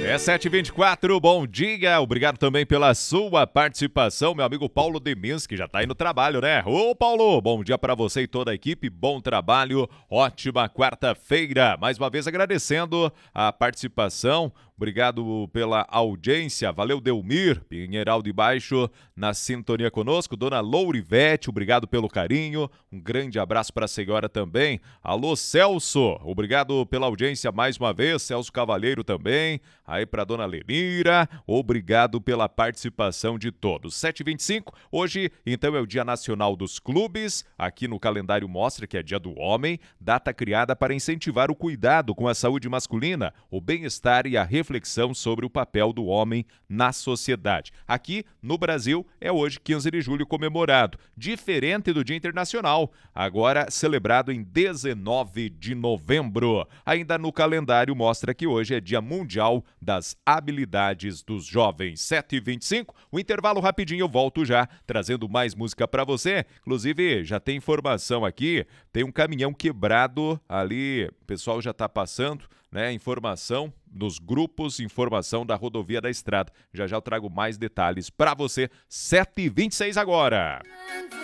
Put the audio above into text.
É 7h24, bom dia, obrigado também pela sua participação, meu amigo Paulo Demins, que já tá aí no trabalho, né? Ô Paulo, bom dia pra você e toda a equipe, bom trabalho, ótima quarta-feira, mais uma vez agradecendo a participação, obrigado pela audiência, valeu Delmir, Pinheiral de Baixo, na sintonia conosco, dona Lourivete, obrigado pelo carinho, um grande abraço pra senhora também, alô Celso, obrigado pela audiência mais uma vez, Celso Cavalheiro também, aí para dona Lenira, obrigado pela participação de todos. 7h25, hoje então é o Dia Nacional dos Clubes, aqui no calendário mostra que é Dia do Homem, data criada para incentivar o cuidado com a saúde masculina, o bem-estar e a reflexão sobre o papel do homem na sociedade. Aqui no Brasil é hoje 15 de julho comemorado, diferente do Dia Internacional, agora celebrado em 19 de novembro. Ainda no calendário mostra que hoje é Dia Mundial das Habilidades dos Jovens. 7h25, o intervalo rapidinho, eu volto já, trazendo mais música pra você. Inclusive, já tem informação aqui, tem um caminhão quebrado ali, o pessoal já tá passando, né? Informação nos grupos, informação da rodovia da estrada. Já já eu trago mais detalhes pra você. 7h26 agora.